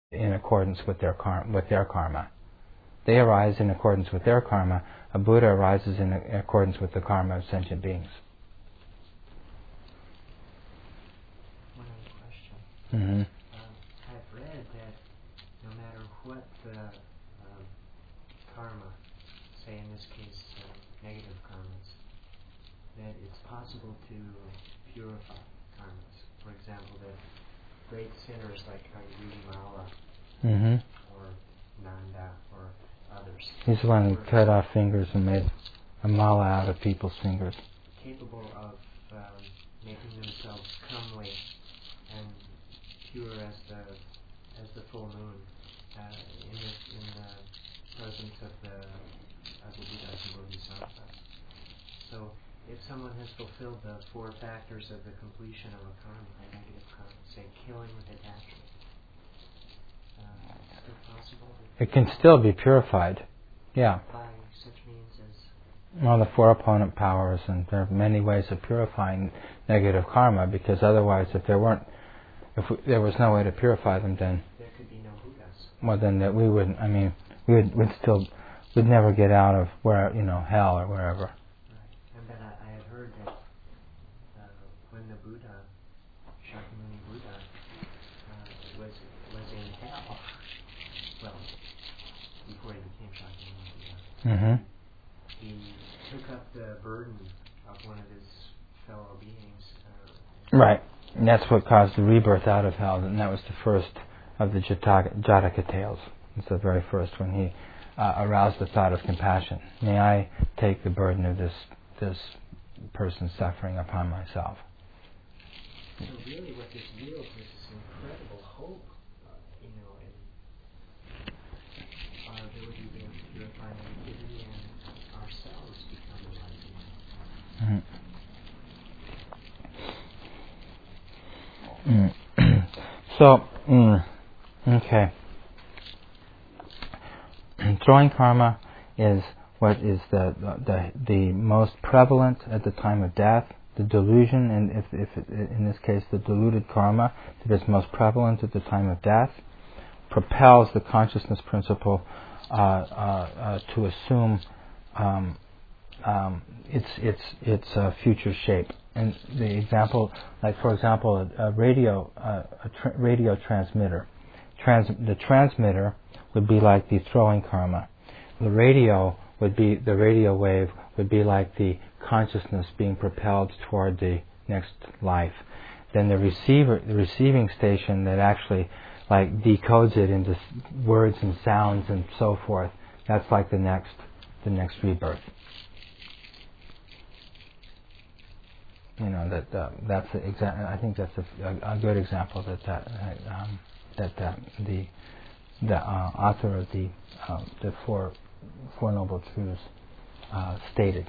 in accordance with their karma. They arise in accordance with their karma. A Buddha arises in accordance with the karma of sentient beings. One other question. Mm-hmm. I've read that no matter what the karma, say in this case negative karmas, that it's possible to purify karmas. For example, that great sinners like Angulimala or Nanda or others. He's the one who cut off fingers and made a mala out of people's fingers. Capable of making themselves comely and pure as the full moon in the presence of the Buddhas and Bodhisattvas. So, if someone has fulfilled the 4 factors of the completion of a karma, a negative karma, say killing with attachment, is it possible? It can still be purified. Yeah. By such means as... Well, the 4 opponent powers, and there are many ways of purifying negative karma, because otherwise if there was no way to purify them, then... There could be no Buddhas. Well, then we wouldn't, we'd never get out of hell or wherever. But I had heard that when the Buddha, Shakyamuni Buddha, was in hell, well, before he became Shakyamuni Buddha, he took up the burden of one of his fellow beings. Right, and that's what caused the rebirth out of hell, and that was the first of the Jataka tales. It's the very first when he aroused the thought of compassion. May I take the burden of this person's suffering upon myself? So really what this yields is this incredible hope, in our ability to purify negativity and ourselves become enlightened. Okay. Throwing karma is what is the most prevalent at the time of death. The delusion, and if in this case the deluded karma that is most prevalent at the time of death, propels the consciousness principle to assume its future shape. And the example, for example, a radio transmitter. The transmitter would be like the throwing karma. The radio wave would be like the consciousness being propelled toward the next life. Then the receiving station that actually decodes it into words and sounds and so forth. That's like the next rebirth. That's I think that's a good example that the author of the Four Noble Truths stated.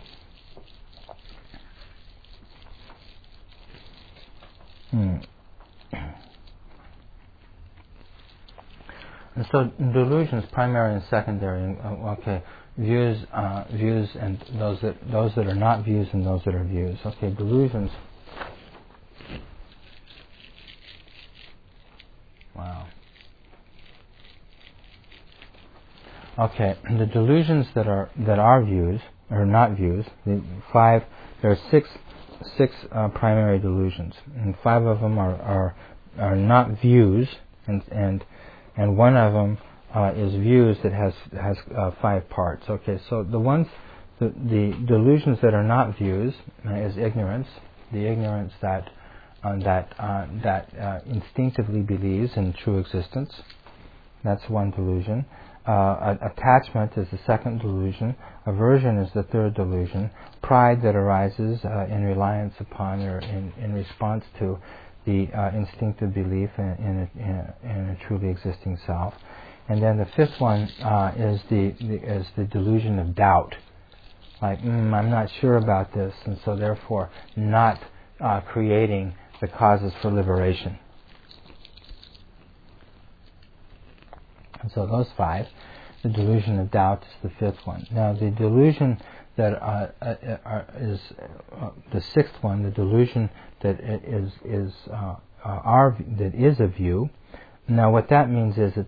And so delusions, primary and secondary. Views, and those that are not views and those that are views. Okay, delusions. Wow. Okay, the delusions that are views or not views. There are six primary delusions, and 5 of them are not views, and one of them is views that has 5 parts. Okay, so the delusions that are not views is ignorance. The ignorance that instinctively believes in true existence. That's one delusion. Attachment is the second delusion. Aversion is the third delusion. Pride that arises in reliance upon or in response to the instinctive belief in a truly existing self. And then the 5th one is the delusion of doubt. I'm not sure about this, and so therefore not creating the causes for liberation. And so those 5, the delusion of doubt is the 5th one. Now the delusion that is the 6th one, the delusion that is a view. Now what that means is that